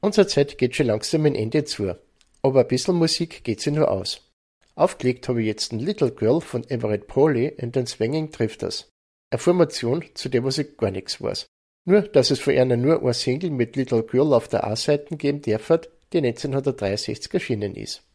Unsere Zeit geht schon langsam ein Ende zu, aber ein bisschen Musik geht sie nur aus. Aufgelegt habe ich jetzt ein Little Girl von Everett Pauli und den Swinging Drifters. Eine Formation, zu der was ich gar nichts weiß. Nur, dass es von einer nur ein Single mit Little Girl auf der A-Seite geben darf, die 1963 erschienen ist.